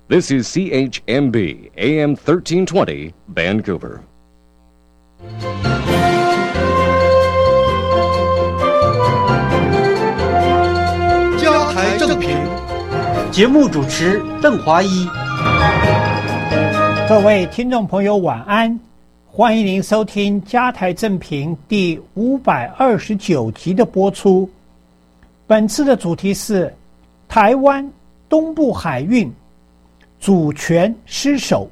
This is CHMB AM 1320 Vancouver. 家台正平， 节目主持邓华一。 各位听众朋友晚安，欢迎您收听家台正平第529集的播出。本次的主题是台湾东部海运主权失守。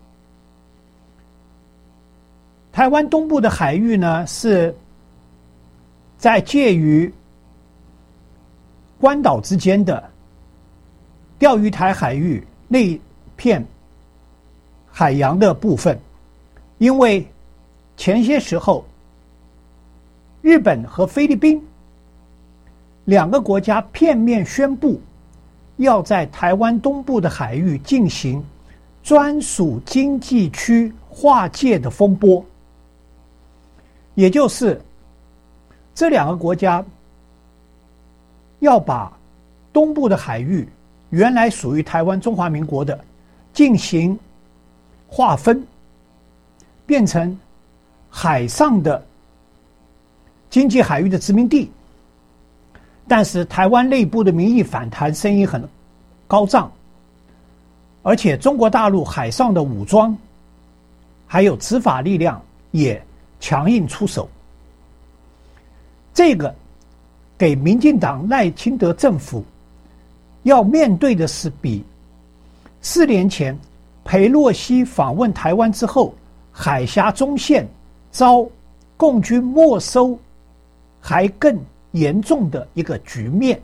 台湾东部的海域呢，是在介于关岛之间的钓鱼台海域那片海洋的部分。因为前些时候日本和菲律宾两个国家片面宣布要在台湾东部的海域进行专属经济区划界的风波，也就是这两个国家要把东部的海域原来属于台湾中华民国的进行划分，变成海上的经济海域的殖民地。但是台湾内部的民意反弹声音很高涨，而且中国大陆海上的武装还有执法力量也强硬出手。这个给民进党赖清德政府要面对的是比4年前裴洛西访问台湾之后海峡中线遭共军没收还更严重的一个局面。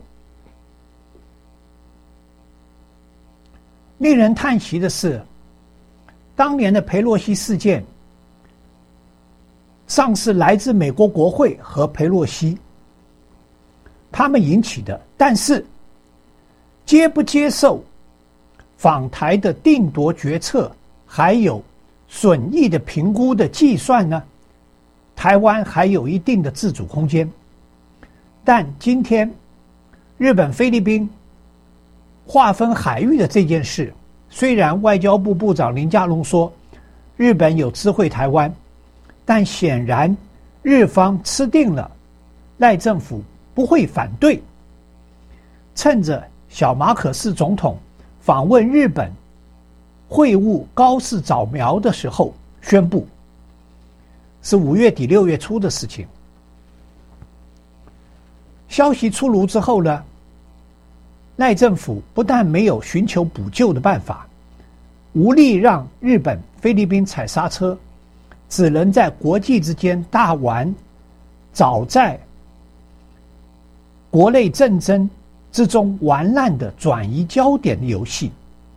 令人叹息的是，当年的裴洛西事件上是来自美国国会和裴洛西他们引起的，但是接不接受访台的定夺决策还有损益的评估的计算呢，台湾还有一定的自主空间。但今天日本菲律宾划分海域的这件事，虽然外交部部长林佳龙说日本有知会台湾，但显然日方吃定了赖政府不会反对，趁着小马可仕总统访问日本会晤高市早苗的时候宣布，是5月底6月初的事情。消息出炉之后呢，赖政府不但没有寻求补救的办法，无力让日本菲律宾踩刹车，只能在国际之间大玩早在国内政争之中玩烂的转移焦点的游戏，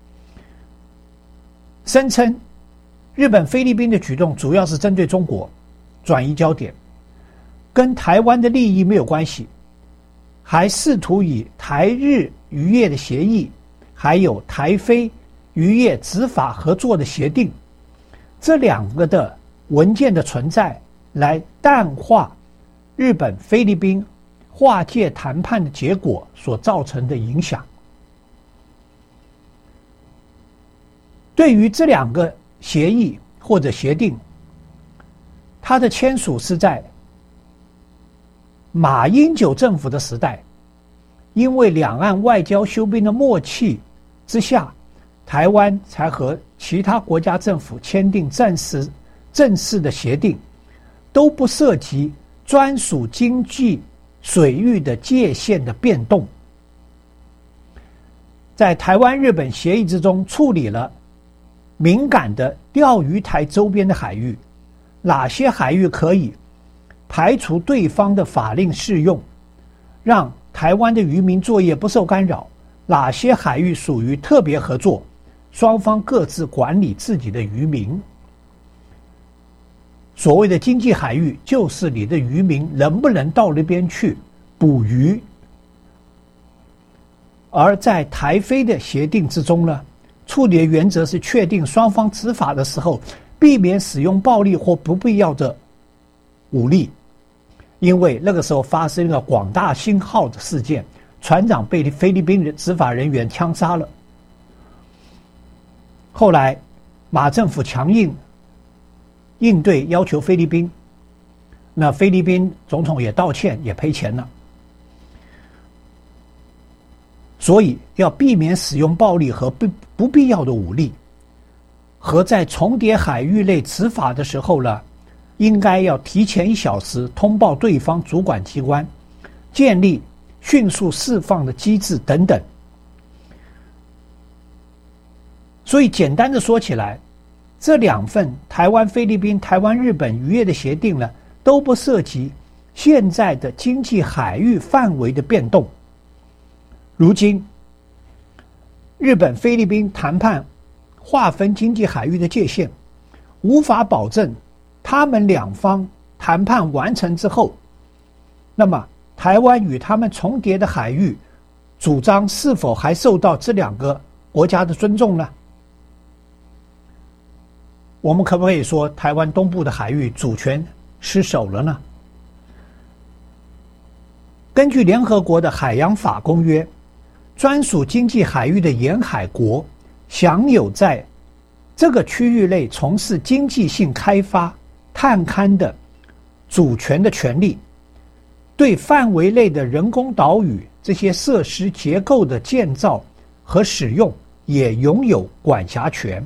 声称日本菲律宾的举动主要是针对中国，转移焦点，跟台湾的利益没有关系，还试图以台日渔业的协议还有台菲渔业执法合作的协定这两个的文件的存在，来淡化日本菲律宾划界谈判的结果所造成的影响。对于这两个协议或者协定，它的签署是在马英九政府的时代，因为两岸外交休兵的默契之下，台湾才和其他国家政府签订正式的协定，都不涉及专属经济水域的界限的变动。在台湾日本协议之中处理了敏感的钓鱼台周边的海域，哪些海域可以排除对方的法令适用，让台湾的渔民作业不受干扰，哪些海域属于特别合作，双方各自管理自己的渔民。所谓的经济海域，就是你的渔民能不能到那边去捕鱼。而在台菲的协定之中呢，处理的原则是确定双方执法的时候避免使用暴力或不必要的武力，因为那个时候发生了广大兴号的事件，船长被菲律宾执法人员枪杀了。 后来马政府强硬应对，要求菲律宾，那菲律宾总统也道歉，也赔钱了。所以要避免使用暴力和不必要的武力，和在重叠海域内执法的时候呢，应该要提前1小时通报对方主管机关，建立迅速释放的机制等等。所以简单的说起来，这2份台湾菲律宾、台湾日本渔业的协定呢，都不涉及现在的经济海域范围的变动。如今日本菲律宾谈判划分经济海域的界限，无法保证他们2方谈判完成之后，那么台湾与他们重叠的海域主张是否还受到这2个国家的尊重呢？我们可不可以说台湾东部的海域主权失守了呢？根据联合国的海洋法公约，专属经济海域的沿海国享有在这个区域内从事经济性开发、探勘的主权的权利，对范围内的人工岛屿这些设施结构的建造和使用也拥有管辖权。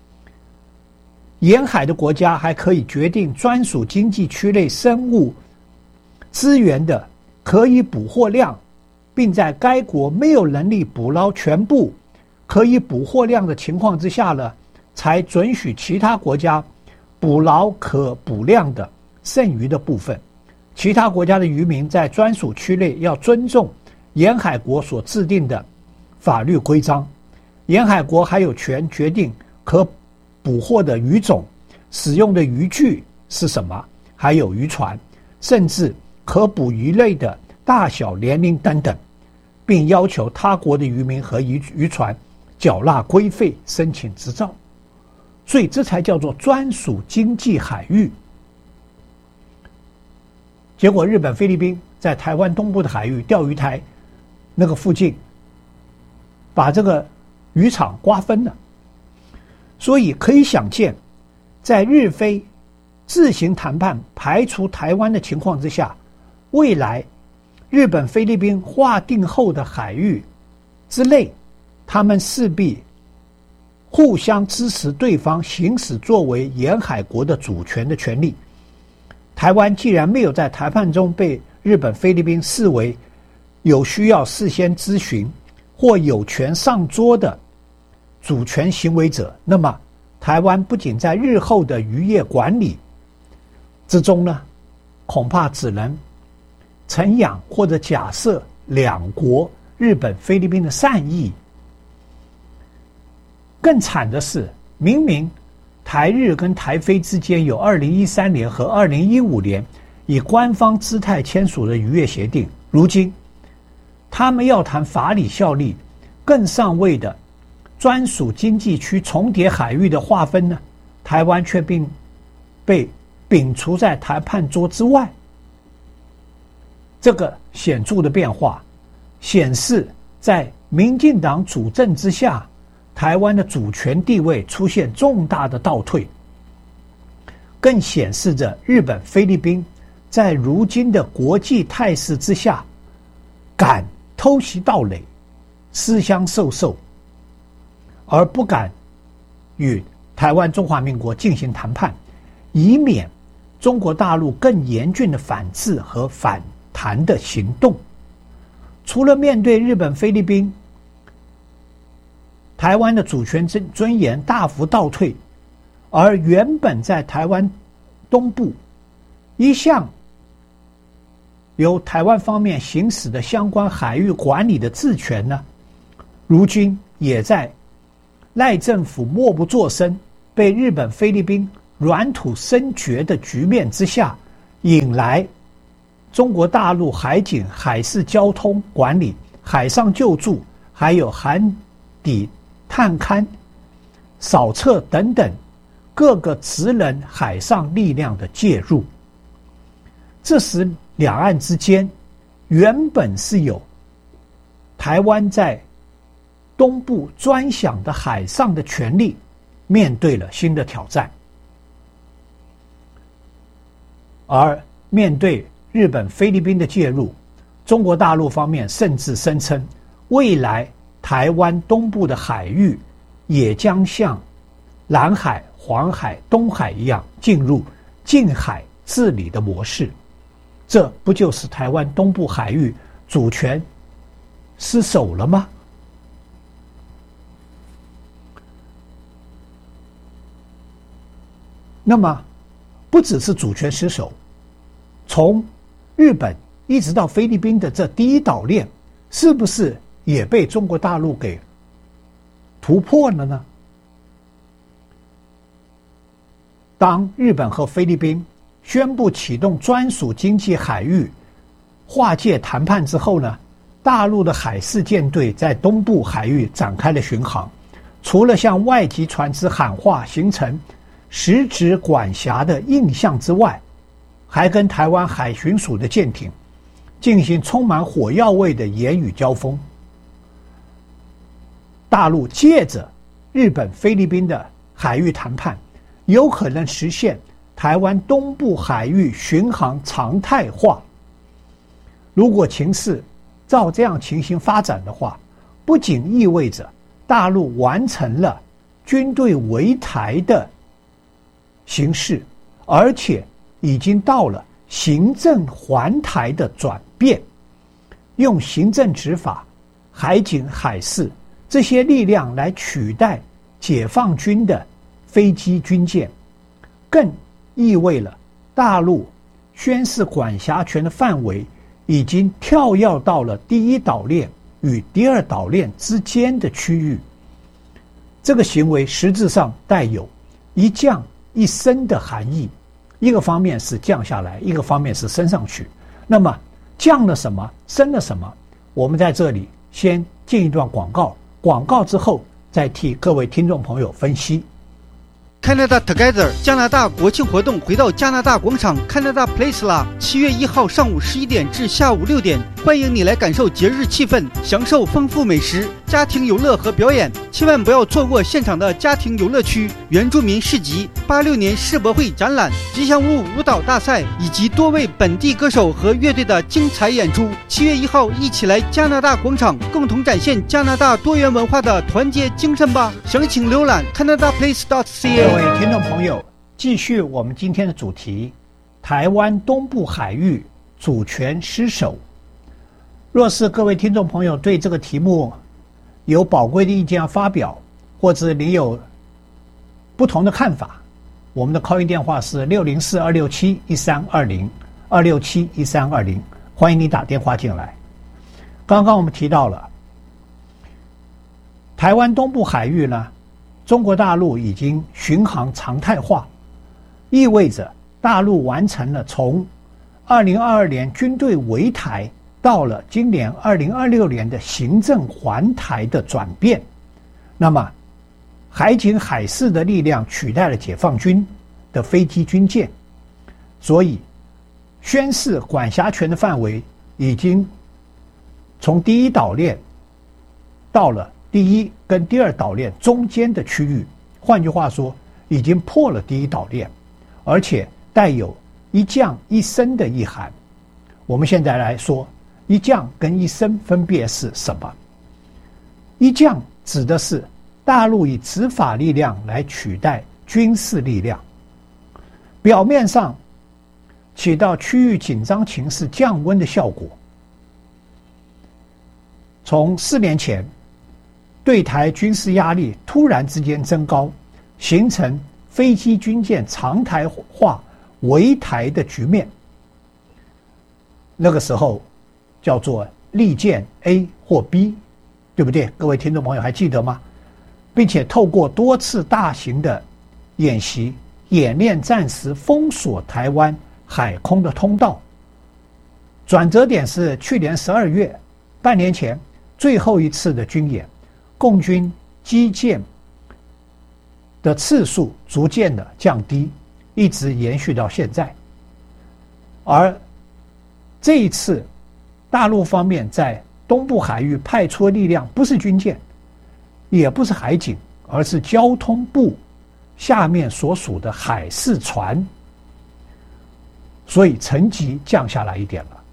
沿海的国家还可以决定专属经济区内生物资源的可以捕获量，并在该国没有能力捕捞全部可以捕获量的情况之下呢，才准许其他国家捕捞可捕量的剩余的部分。其他国家的渔民在专属区内要尊重沿海国所制定的法律规章。沿海国还有权决定可捕获的鱼种、使用的渔具是什么，还有渔船，甚至可捕鱼类的大小、年龄等等，并要求他国的渔民和渔船缴纳规费、申请执照。所以这才叫做专属经济海域。结果日本、菲律宾在台湾东部的海域钓鱼台那个附近把这个渔场瓜分了。所以可以想见，在日菲自行谈判排除台湾的情况之下，未来日本、菲律宾划定后的海域之内，他们势必互相支持对方行使作为沿海国的主权的权利。台湾既然没有在谈判中被日本、菲律宾视为有需要事先咨询或有权上桌的主权行为者，那么台湾不仅在日后的渔业管理之中呢，恐怕只能承养或者假设2国日本、菲律宾的善意。更惨的是，明明台日跟台菲之间有2013年和2015年以官方姿态签署的渔业协定，如今他们要谈法理效力，更上位的专属经济区重叠海域的划分呢，台湾却并被摒除在谈判桌之外。这个显著的变化显示，在民进党主政之下，台湾的主权地位出现重大的倒退，更显示着日本、菲律宾在如今的国际态势之下，敢偷袭盗垒、私相授受，而不敢与台湾中华民国进行谈判，以免中国大陆更严峻的反制和反弹的行动。除了面对日本、菲律宾，台湾的主权尊严大幅倒退，而原本在台湾东部一向由台湾方面行使的相关海域管理的治权呢，如今也在赖政府默不作声，被日本、菲律宾软土深掘的局面之下，引来中国大陆海警、海事交通管理、海上救助，还有海底探勘、扫测等等各个职能海上力量的介入。这使两岸之间原本是有台湾在东部专享的海上的权利面对了新的挑战。而面对日本、菲律宾的介入，中国大陆方面甚至声称，未来台湾东部的海域也将像南海、黄海、东海一样进入近海治理的模式。这不就是台湾东部海域主权失守了吗？那么不只是主权失守，从日本一直到菲律宾的这第一岛链，是不是也被中国大陆给突破了呢？当日本和菲律宾宣布启动专属经济海域划界谈判之后呢，大陆的海事舰队在东部海域展开了巡航，除了向外籍船只喊话形成实质管辖的印象之外，还跟台湾海巡署的舰艇进行充满火药味的言语交锋。大陆借着日本、菲律宾的海域谈判，有可能实现台湾东部海域巡航常态化。如果情势照这样情形发展的话，不仅意味着大陆完成了军队围台的形势，而且已经到了行政还台的转变，用行政执法、海警、海事这些力量来取代解放军的飞机军舰，更意味了大陆宣示管辖权的范围已经跳跃到了第一岛链与第二岛链之间的区域。这个行为实质上带有一降一升的含义，一个方面是降下来，一个方面是升上去。那么降了什么，升了什么？我们在这里先进一段广告，广告之后再替各位听众朋友分析。 Canada Together 加拿大国庆活动回到加拿大广场 Canada Place 啦！7月1号上午11点至下午6点，欢迎你来感受节日气氛，享受丰富美食、家庭游乐和表演。千万不要错过现场的家庭游乐区、原住民市集、86年世博会展览、吉祥物舞蹈大赛以及多位本地歌手和乐队的精彩演出。7月1号，一起来加拿大广场，共同展现加拿大多元文化的团结精神吧！详情浏览 canadaplace.ca。 各位听众朋友，继续我们今天的主题：台湾东部海域主权失守。若是各位听众朋友对这个题目有宝贵的意见要发表，或者你有不同的看法，我们的 call in 电话是604-267-1320，267-1320，欢迎你打电话进来。刚刚我们提到了台湾东部海域呢，中国大陆已经巡航常态化，意味着大陆完成了从2022年军队围台到了今年2026年的行政还台的转变。那么海警海事的力量取代了解放军的飞机军舰，所以宣示管辖权的范围已经从第一岛链到了第一跟第二岛链中间的区域，换句话说，已经破了第一岛链，而且带有一降一升的意涵。我们现在来说，一降跟一升分别是什么？一降指的是大陆以执法力量来取代军事力量，表面上起到区域紧张情势降温的效果。从4年前对台军事压力突然之间增高，形成飞机军舰常态化围台的局面。那个时候叫做利剑 A 或 B， 对不对？各位听众朋友还记得吗？并且透过多次大型的演习演练，暂时封锁台湾海空的通道。转折点是去年12月，半年前最后一次的军演，共军机舰的次数逐渐的降低，一直延续到现在。而这一次大陆方面在东部海域派出力量不是军舰，也不是海警，而是交通部下面所属的海事船，所以层级降下来一点了。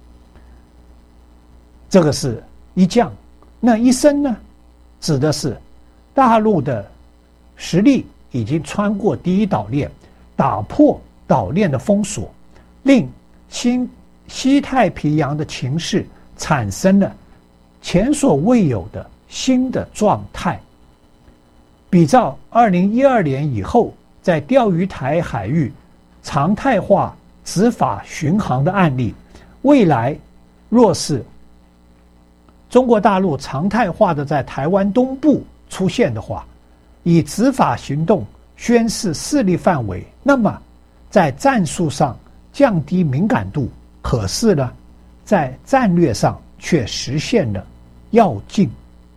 这个是一降，那一升呢，指的是大陆的实力已经穿过第一岛链，打破岛链的封锁，令西太平洋的情势产生了前所未有的新的状态。比照2012年以后在钓鱼台海域常态化执法巡航的案例，未来若是中国大陆常态化的在台湾东部出现的话，以执法行动宣示势力范围，那么在战术上降低敏感度，可是呢，在战略上却实现了要进。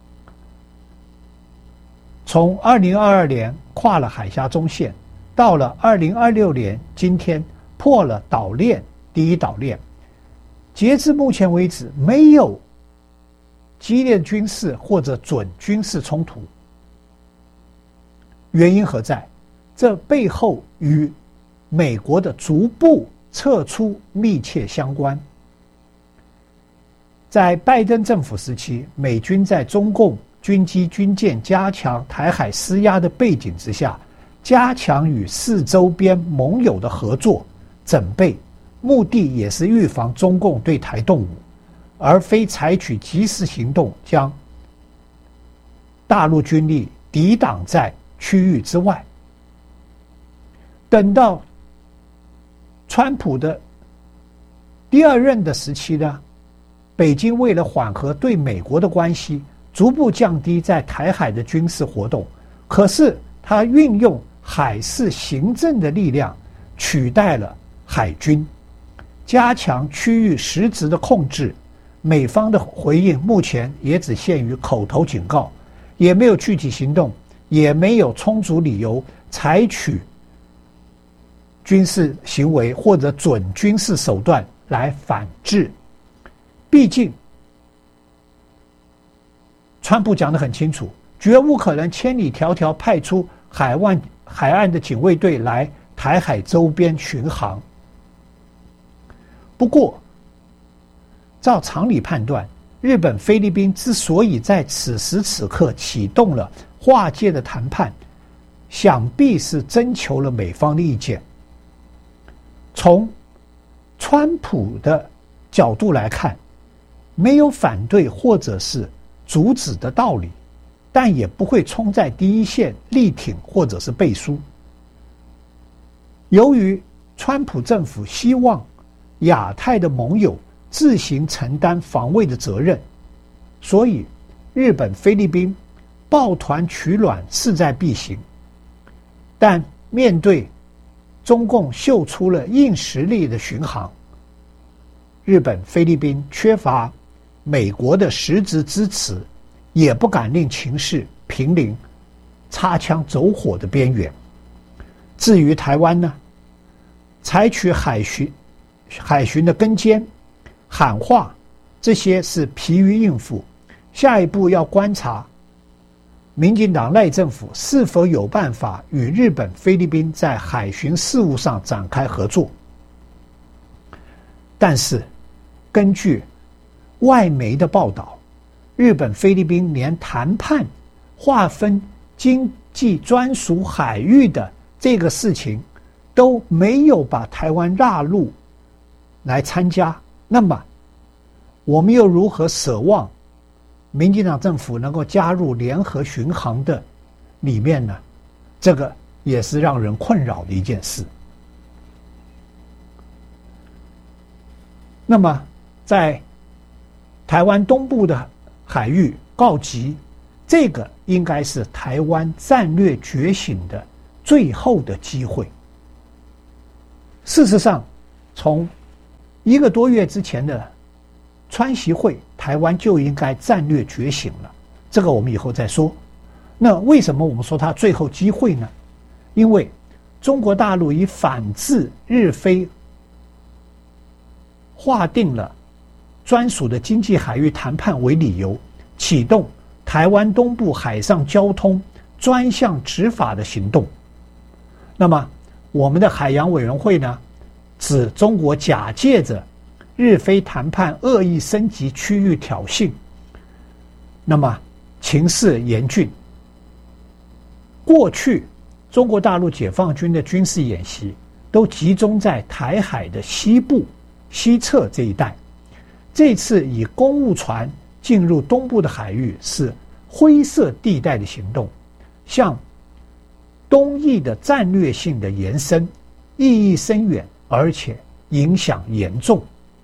从2022年跨了海峡中线，到了2026年今天破了岛链第一岛链，截至目前为止没有激烈军事或者准军事冲突。原因何在？这背后与美国的逐步撤出密切相关。在拜登政府时期，美军在中共军机军舰加强台海施压的背景之下，加强与四周边盟友的合作整备，目的也是预防中共对台动武，而非采取即时行动将大陆军力抵挡在区域之外。等到川普的第二任的时期呢，北京为了缓和对美国的关系，逐步降低在台海的军事活动，可是他运用海事行政的力量取代了海军，加强区域实质的控制。美方的回应目前也只限于口头警告，也没有具体行动，也没有充足理由采取军事行为或者准军事手段来反制。毕竟川普讲得很清楚，绝无可能千里迢迢派出海岸的警卫队来台海周边巡航。不过照常理判断，日本菲律宾之所以在此时此刻启动了划界的谈判，想必是征求了美方的意见。从川普的角度来看，没有反对或者是阻止的道理，但也不会冲在第一线力挺或者是背书。由于川普政府希望亚太的盟友自行承担防卫的责任，所以日本、菲律宾抱团取暖势在必行。但面对中共秀出了硬实力的巡航，日本、菲律宾缺乏美国的实质支持，也不敢令情势濒临擦枪走火的边缘。至于台湾呢，采取海巡的跟监、喊话，这些是疲于应付。下一步要观察民进党赖政府是否有办法与日本、菲律宾在海巡事务上展开合作。但是根据外媒的报道，日本、菲律宾连谈判划分经济专属海域的这个事情都没有把台湾纳入来参加，那么我们又如何奢望民进党政府能够加入联合巡航的里面呢？这个也是让人困扰的一件事。那么在台湾东部的海域告急，这个应该是台湾战略觉醒的最后的机会。事实上，从1个多月之前的川习会，台湾就应该战略觉醒了，这个我们以后再说。那为什么我们说它最后机会呢？因为中国大陆以反制日菲划定了专属的经济海域谈判为理由，启动台湾东部海上交通专项执法的行动。 那么我们的海洋委员会呢，指中国假借着日菲谈判恶意升级区域挑衅，那么情势严峻。过去中国大陆解放军的军事演习都集中在台海的西部、西侧这一带，这次以公务船进入东部的海域是灰色地带的行动，向东翼的战略性的延伸，意义深远，而且影响严重。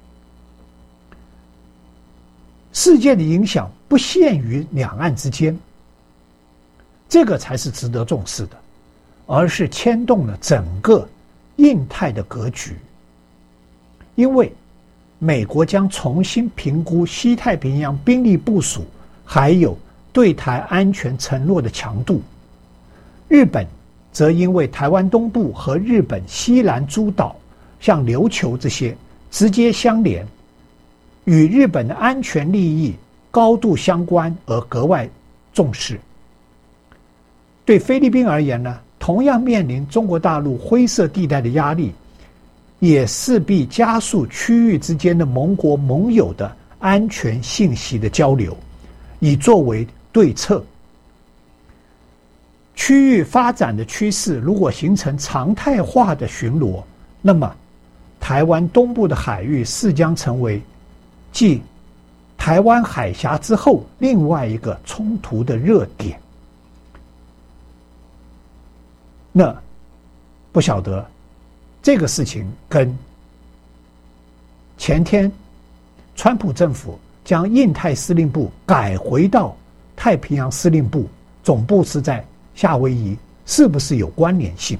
事件的影响不限于两岸之间，这个才是值得重视的，而是牵动了整个印太的格局。因为美国将重新评估西太平洋兵力部署，还有对台安全承诺的强度。日本则因为台湾东部和日本西南诸岛像琉球这些直接相连，与日本的安全利益高度相关而格外重视。对菲律宾而言呢，同样面临中国大陆灰色地带的压力，也势必加速区域之间的盟国盟友的安全信息的交流，以作为对策。区域发展的趋势如果形成常态化的巡逻，那么台湾东部的海域势将成为继台湾海峡之后另外一个冲突的热点。那不晓得这个事情跟前天川普政府将印太司令部改回到太平洋司令部，总部是在夏威夷，是不是有关联性？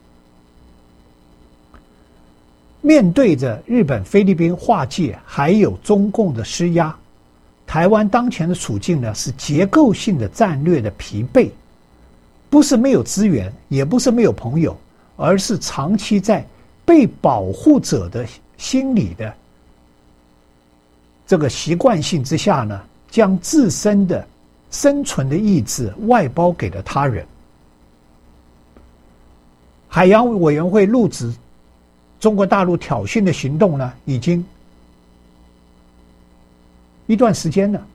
面对着日本、菲律宾划界，还有中共的施压，台湾当前的处境呢，是结构性的战略的疲惫，不是没有资源，也不是没有朋友，而是长期在被保护者的心理的这个习惯性之下呢，将自身的生存的意志外包给了他人。海洋委员会录指中国大陆挑衅的行动呢，已经一段时间了，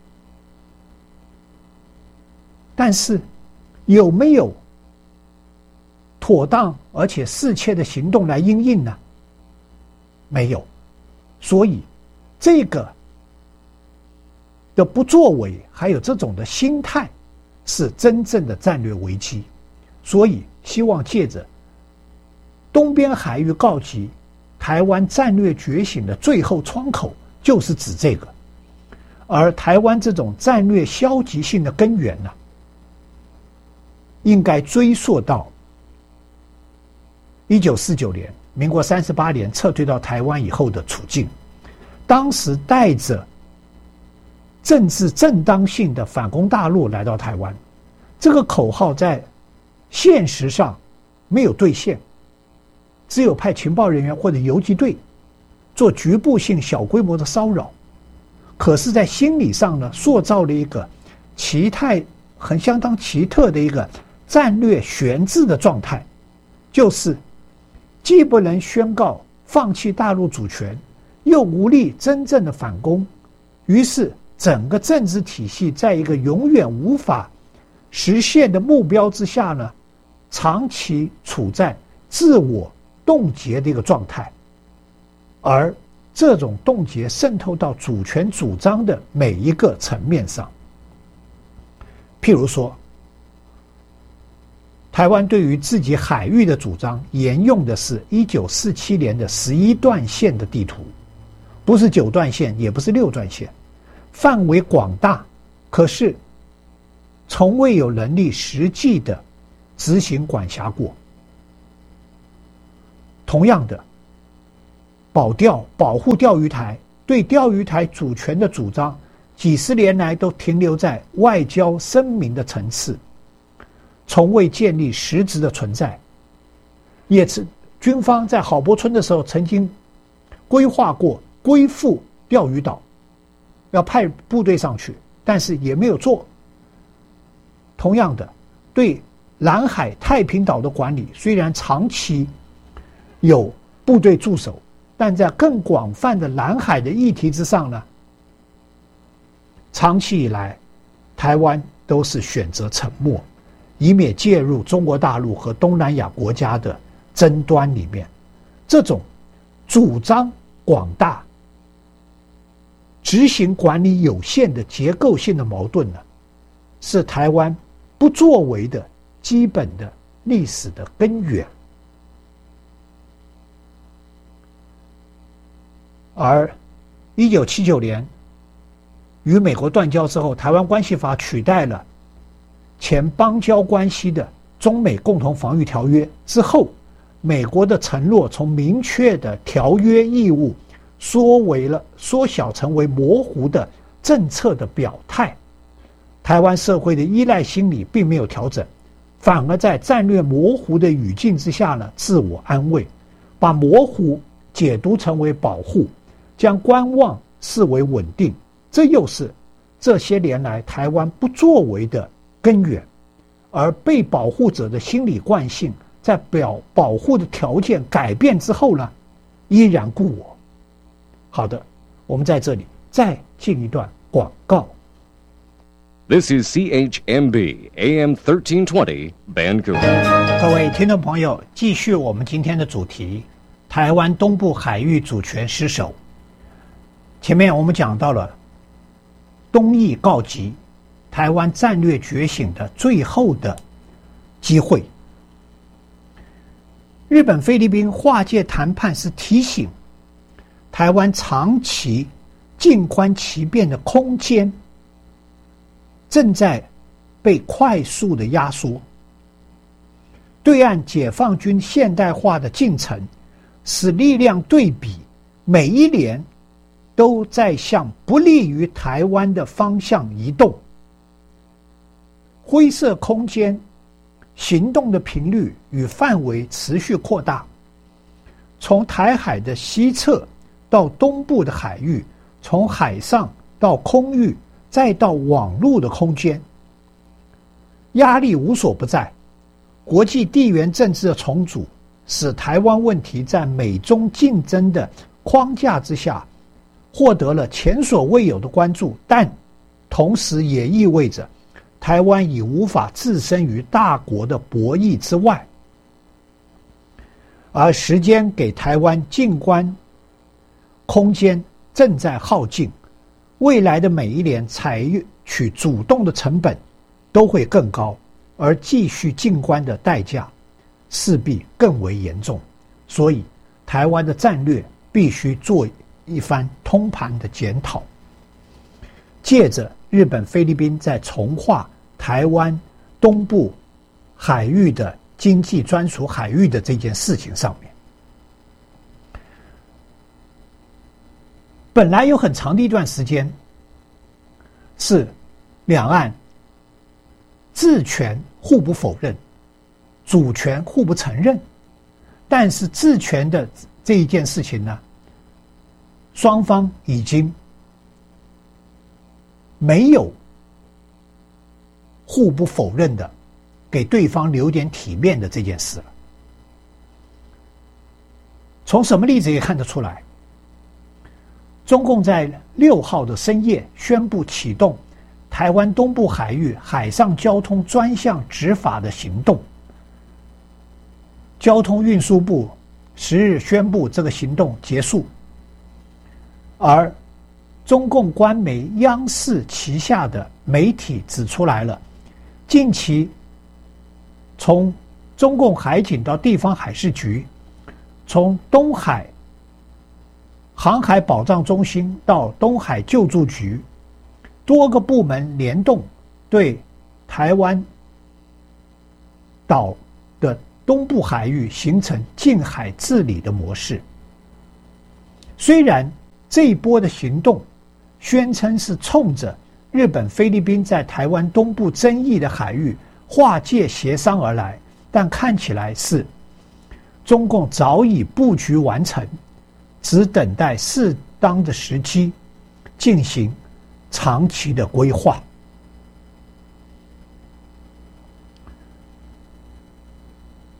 但是有没有妥当而且适切的行动来因应呢？没有。所以这个的不作为，还有这种的心态，是真正的战略危机。所以希望借着东边海域告急，台湾战略觉醒的最后窗口就是指这个。而台湾这种战略消极性的根源呢，应该追溯到1949年民国38年撤退到台湾以后的处境。当时带着政治正当性的反攻大陆来到台湾，这个口号在现实上没有兑现，只有派情报人员或者游击队做局部性小规模的骚扰。可是在心理上呢，塑造了一个相当奇特的一个战略悬置的状态，就是既不能宣告放弃大陆主权，又无力真正的反攻，于是整个政治体系在一个永远无法实现的目标之下呢，长期处在自我冻结的一个状态。而这种冻结渗透到主权主张的每一个层面上。譬如说，台湾对于自己海域的主张沿用的是1947年的11段线的地图，不是9段线，也不是6段线，范围广大，可是从未有能力实际的执行管辖过。同样的，保护钓鱼台，对钓鱼台主权的主张几十年来都停留在外交声明的层次，从未建立实质的存在。也是军方在郝柏村的时候曾经规划过归附钓鱼岛，要派部队上去，但是也没有做。同样的，对南海、太平岛的管理虽然长期有部队驻守，但在更广泛的南海的议题之上呢，长期以来，台湾都是选择沉默，以免介入中国大陆和东南亚国家的争端里面。这种主张广大、执行管理有限的结构性的矛盾呢，是台湾不作为的基本的历史的根源。而1979年与美国断交之后，台湾关系法取代了前邦交关系的中美共同防御条约之后，美国的承诺从明确的条约义务缩小成为模糊的政策的表态。台湾社会的依赖心理并没有调整，反而在战略模糊的语境之下呢，自我安慰，把模糊解读成为保护，将观望视为稳定，这又是这些年来台湾不作为的根源。而被保护者的心理惯性在保护的条件改变之后呢，依然故我。好的，我们在这里再进一段广告。 This is CHMB AM 1320 Vancouver. 各位听众朋友，继续我们今天的主题：台湾东部海域主权失守。前面我们讲到了东翼告急，台湾战略觉醒的最后的机会。日本菲律宾划界谈判是提醒台湾长期静观其变的空间正在被快速的压缩，对岸解放军现代化的进程使力量对比每一年都在向不利于台湾的方向移动，灰色空间行动的频率与范围持续扩大，从台海的西侧到东部的海域，从海上到空域，再到网络的空间，压力无所不在。国际地缘政治的重组使台湾问题在美中竞争的框架之下获得了前所未有的关注，但同时也意味着台湾已无法置身于大国的博弈之外，而时间给台湾静观空间正在耗尽，未来的每一年采取主动的成本都会更高，而继续静观的代价势必更为严重。所以台湾的战略必须做一番通盘的检讨，借着日本菲律宾在重划台湾东部海域的经济专属海域的这件事情上面，本来有很长的一段时间是两岸治权互不否认，主权互不承认，但是治权的这一件事情呢，双方已经没有互不否认的给对方留点体面的这件事了。从什么例子也看得出来，中共在6号的深夜宣布启动台湾东部海域海上交通专项执法的行动，交通运输部10日宣布这个行动结束，而中共官媒央视旗下的媒体指出来了，近期从中共海警到地方海事局，从东海航海保障中心到东海救助局，多个部门联动对台湾岛的东部海域形成近海治理的模式。虽然这一波的行动宣称是冲着日本菲律宾在台湾东部争议的海域划界协商而来，但看起来是中共早已布局完成，只等待适当的时机进行长期的规划。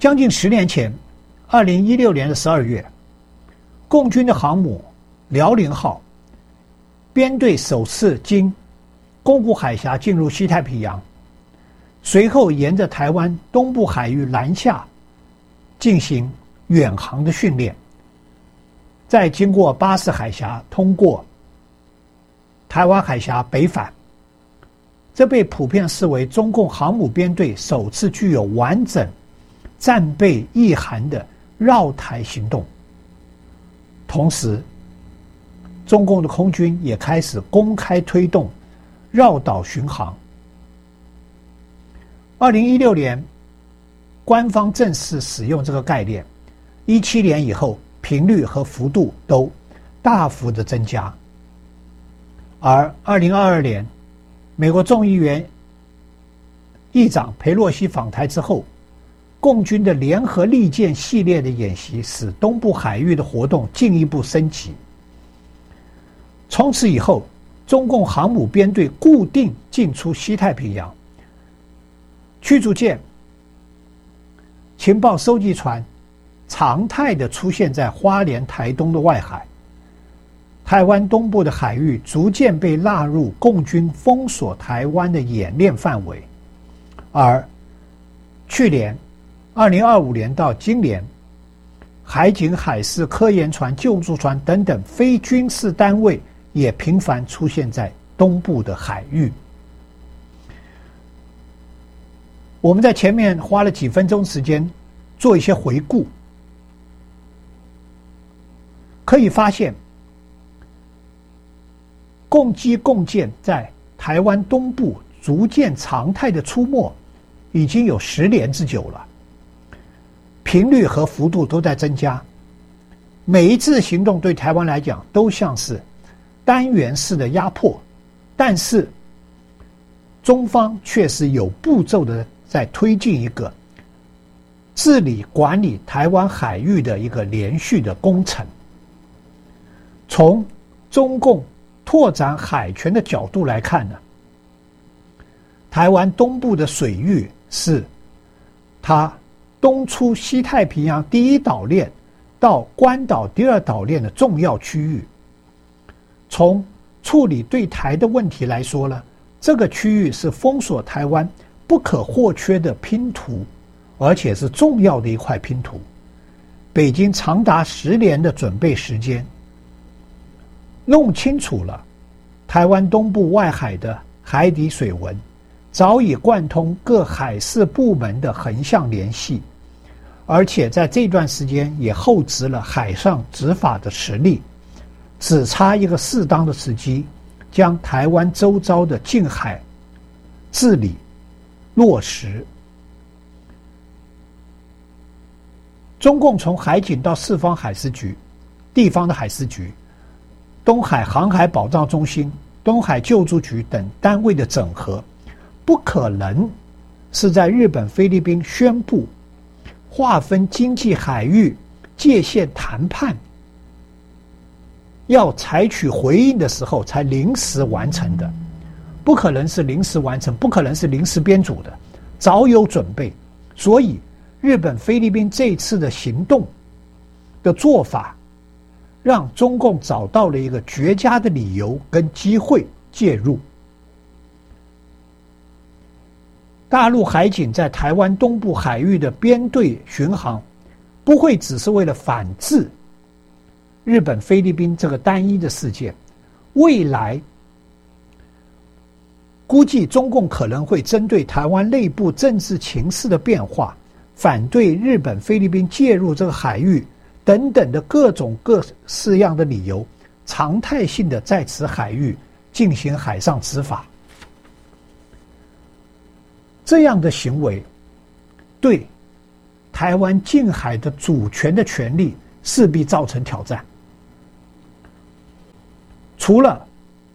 将近10年前，2016年的12月，共军的航母辽宁号编队首次经宫古海峡进入西太平洋，随后沿着台湾东部海域南下进行远航的训练，再经过巴士海峡通过台湾海峡北返，这被普遍视为中共航母编队首次具有完整战备意涵的绕台行动。同时，中共的空军也开始公开推动绕岛巡航。2016年，官方正式使用这个概念，17年以后，频率和幅度都大幅的增加。而2022年，美国众议院议长裴洛西访台之后，共军的联合利剑系列的演习使东部海域的活动进一步升级。从此以后，中共航母编队固定进出西太平洋，驱逐舰、情报收集船常态地出现在花莲、台东的外海。台湾东部的海域逐渐被纳入共军封锁台湾的演练范围。而去年2025年到今年，海警、海事、科研船、救助船等等非军事单位也频繁出现在东部的海域。我们在前面花了几分钟时间做一些回顾，可以发现，共机共舰在台湾东部逐渐常态的出没已经有10年之久了，频率和幅度都在增加。每一次行动对台湾来讲都像是单元式的压迫，但是中方却是有步骤的在推进一个治理管理台湾海域的一个连续的工程。从中共拓展海权的角度来看呢，台湾东部的水域是它东出西太平洋第一岛链到关岛第二岛链的重要区域。从处理对台的问题来说呢，这个区域是封锁台湾不可或缺的拼图，而且是重要的一块拼图。北京长达10年的准备时间，弄清楚了台湾东部外海的海底水文，早已贯通各海事部门的横向联系，而且在这段时间也厚植了海上执法的实力，只差一个适当的时机，将台湾周遭的近海治理落实。中共从海警到四方海事局、地方的海事局、东海航海保障中心、东海救助局等单位的整合，不可能是在日本、菲律宾宣布划分经济海域界限谈判要采取回应的时候才临时完成的，不可能是临时完成，不可能是临时编组的，早有准备。所以日本、菲律宾这次的行动的做法，让中共找到了一个绝佳的理由跟机会介入。大陆海警在台湾东部海域的编队巡航，不会只是为了反制日本、菲律宾这个单一的事件，未来估计中共可能会针对台湾内部政治情势的变化，反对日本、菲律宾介入这个海域等等的各种各式样的理由，常态性的在此海域进行海上执法。这样的行为对台湾近海的主权的权利势必造成挑战。除了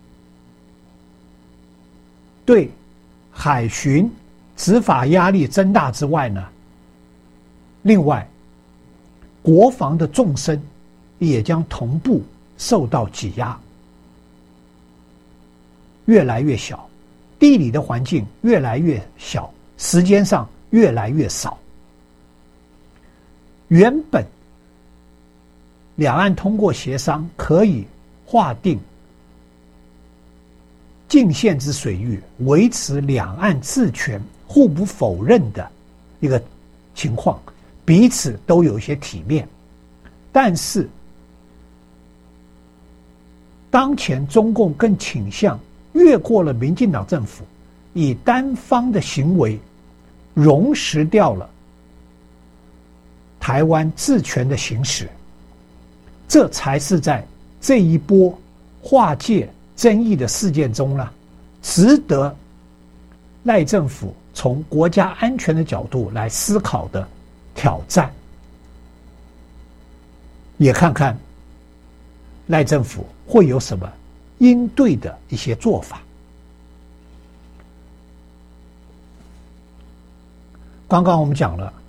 对海巡执法压力增大之外呢，另外国防的纵深也将同步受到挤压，越来越小，地理的环境越来越小，时间上越来越少。 原本两岸通过协商可以划定禁限之水域，维持两岸治权互不否认的一个情况，彼此都有一些体面。但是当前中共更倾向越过了民进党政府，以单方的行为溶蚀掉了台湾治权的行使，这才是在这一波划界争议的事件中呢，值得赖政府从国家安全的角度来思考的挑战。也看看赖政府会有什么应对的一些做法。刚刚我们讲了，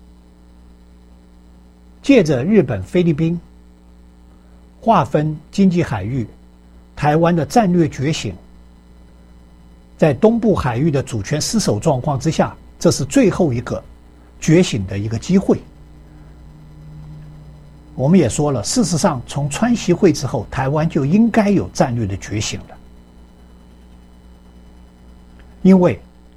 借着日本、菲律宾划分经济海域，台湾的战略觉醒，在东部海域的主权失守状况之下，这是最后一个觉醒的一个机会。我们也说了，事实上从川习会之后，台湾就应该有战略的觉醒了。因为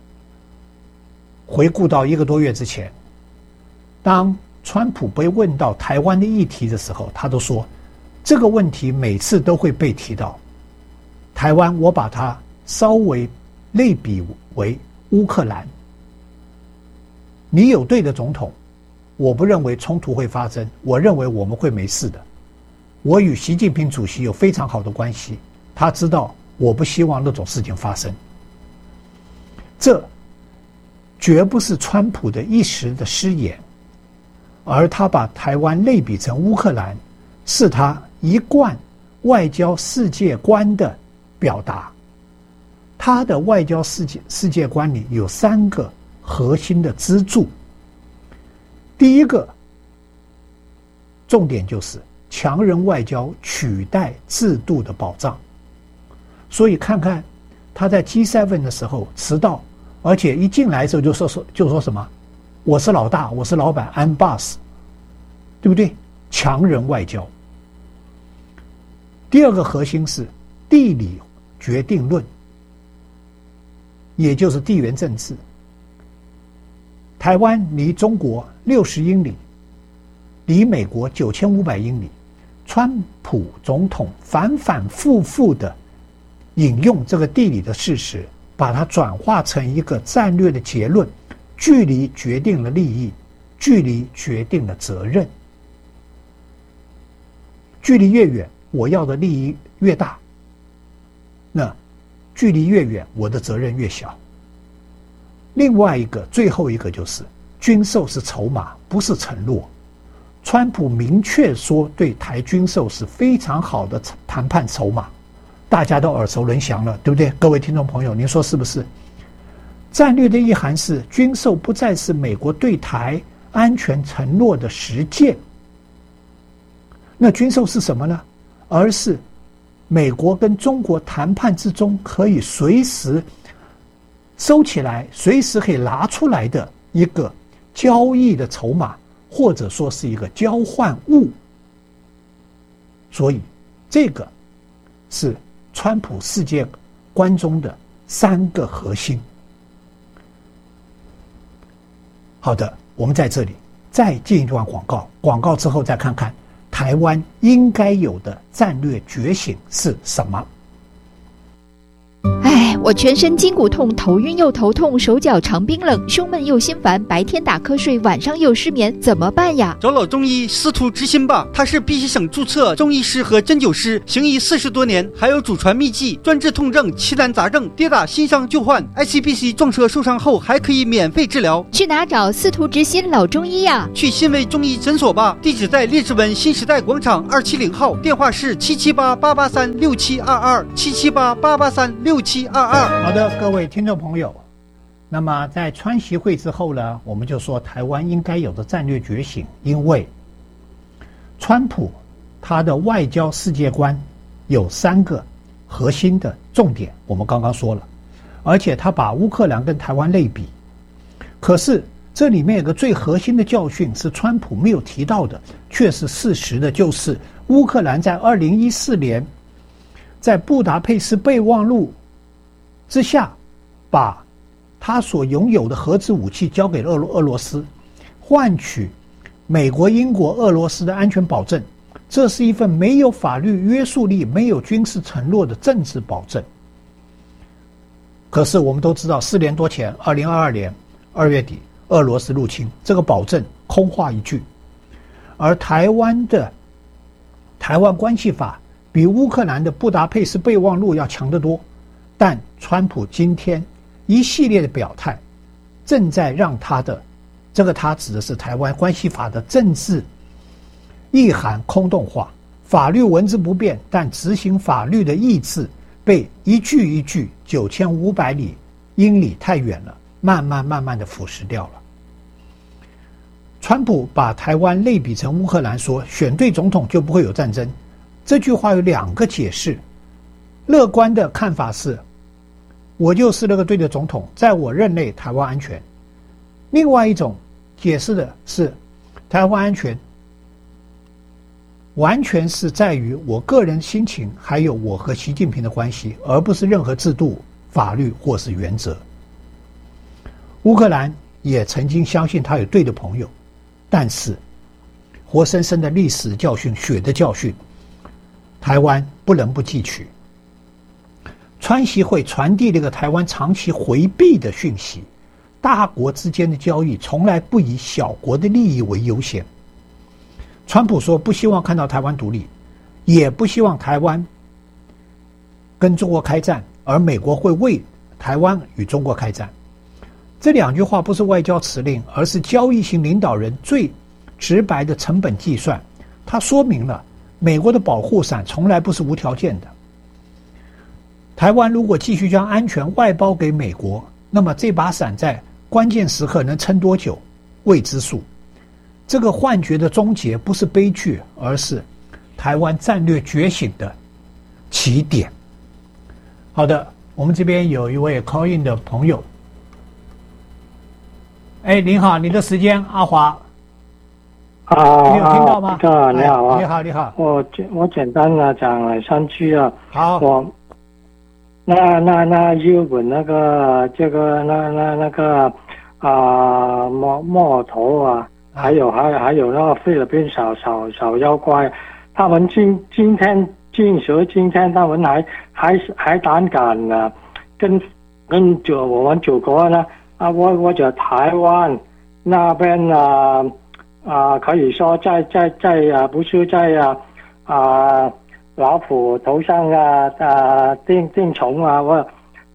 回顾到1个多月之前，当川普被问到台湾的议题的时候，他都说这个问题每次都会被提到。台湾我把它稍微类比为乌克兰，你有对的总统，我不认为冲突会发生，我认为我们会没事的。我与习近平主席有非常好的关系，他知道我不希望那种事情发生。这绝不是川普的一时的失言，而他把台湾类比成乌克兰，是他一贯外交世界观的表达。他的外交世界观里有3个核心的支柱。第一个重点就是强人外交取代制度的保障。所以看看他在 G7 的时候迟到，而且一进来的时候就说什么我是老大，我是老板 I'm boss， 对不对？强人外交。第二个核心是地理决定论，也就是地缘政治。台湾离中国60英里，离美国9500英里。川普总统反反复复的引用这个地理的事实，把它转化成一个战略的结论：距离决定了利益，距离决定了责任。距离越远，我要的利益越大，那距离越远，我的责任越小。另外一个，最后一个就是军售是筹码，不是承诺。川普明确说对台军售是非常好的谈判筹码，大家都耳熟能详了，对不对？各位听众朋友，您说是不是？战略的意涵是，军售不再是美国对台安全承诺的实践。那军售是什么呢？而是美国跟中国谈判之中可以随时收起来，随时可以拿出来的一个交易的筹码，或者说是一个交换物。所以这个是川普世界观中的3个核心。好的，我们在这里再进一段广告，广告之后再看看台湾应该有的战略觉醒是什么。 哎，我全身筋骨痛，头晕又头痛，手脚常冰冷，胸闷又心烦，白天打瞌睡，晚上又失眠，怎么办呀？ 找老中医司徒之心吧，他是碧溪省注册中医师和针灸师，行医40多年，还有祖传秘籍，专治痛症、奇难杂症，跌打新伤旧患。ICBC 撞车受伤后还可以免费治疗。 去哪找司徒之心老中医呀？ 去新卫中医诊所吧，地址在列治文新时代广场270号，电话是778-883-6722，778-883-6722。 好的，各位听众朋友，那么在川习会之后呢，我们就说台湾应该有的战略觉醒，因为川普他的外交世界观有3个核心的重点，我们刚刚说了，而且他把乌克兰跟台湾类比，可是这里面有个最核心的教训是川普没有提到的，却是事实的，就是乌克兰在2014年在布达佩斯备忘录之下，把他所拥有的核子武器交给了俄罗斯，换取美国、英国、俄罗斯的安全保证。这是一份没有法律约束力、没有军事承诺的政治保证。可是我们都知道，4年多前，2022年2月底，俄罗斯入侵，这个保证空话一句。而台湾的台湾关系法比乌克兰的布达佩斯备忘录要强得多，但川普今天一系列的表态，正在让他的他指的是台湾关系法的政治意涵空洞化，法律文字不变，但执行法律的意志被一句一句9500英里太远了，慢慢的腐蚀掉了。川普把台湾类比成乌克兰，说选对总统就不会有战争。这句话有2个解释，乐观的看法是，我就是那个对的总统，在我任内台湾安全。另外一种解释的是，台湾安全完全是在于我个人心情，还有我和习近平的关系，而不是任何制度、法律或是原则。乌克兰也曾经相信他有对的朋友，但是活生生的历史教训、血的教训，台湾不能不记取。川习会传递了一个台湾长期回避的讯息，大国之间的交易从来不以小国的利益为优先。川普说不希望看到台湾独立，也不希望台湾跟中国开战，而美国会为台湾与中国开战。这2句话不是外交辞令，而是交易型领导人最直白的成本计算。它说明了美国的保护伞从来不是无条件的。台湾如果继续将安全外包给美国，那么这把伞在关键时刻能撑多久，未知数。这个幻觉的终结不是悲剧，而是台湾战略觉醒的起点。好的，我们这边有一位 call in 的朋友。您好，你的时间，阿华。你有听到吗？ 你好啊。 你好，你好。 我简单的讲3句啊。 好。 那日本那个木头啊。还有那个菲律宾小妖怪，他们今天他们还胆敢啊，跟我们祖国呢或者台湾那边可以说在不是在老虎头上钉虫啊或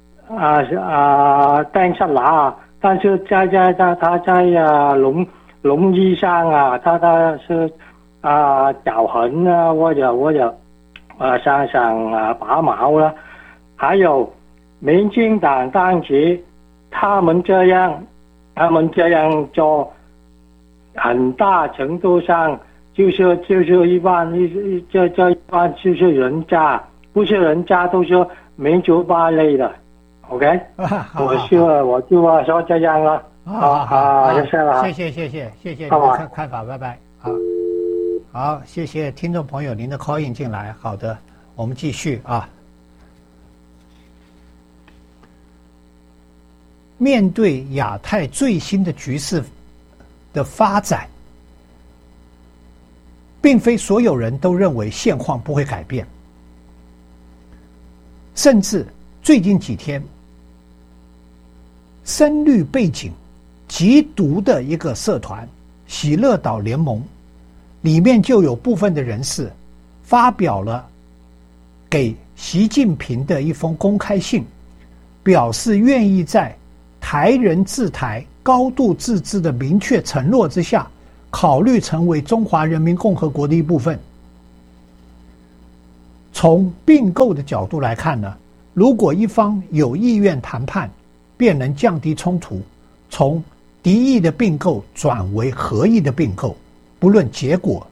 钉上拿，但是他在龙衣上啊，他是脚痕啊，或者上拔毛了。还有民进党当局，他们这样做，很大程度上就是一般就是人渣，不是人渣都是民族霸类的。OK， 我就说这样了。谢谢了， 谢谢你的看法，拜拜。好，谢谢听众朋友您的 call in 进来。好的，我们继续啊。面对亚太最新的局势的发展，并非所有人都认为现况不会改变，甚至最近几天，深绿背景极毒的一个社团喜乐岛联盟里面就有部分的人士发表了给习近平的一封公开信，表示愿意在台人治台、高度自治的明确承诺之下，考虑成为中华人民共和国的一部分。从并购的角度来看呢，如果一方有意愿谈判，便能降低冲突，从敌意的并购转为合意的并购，不论结果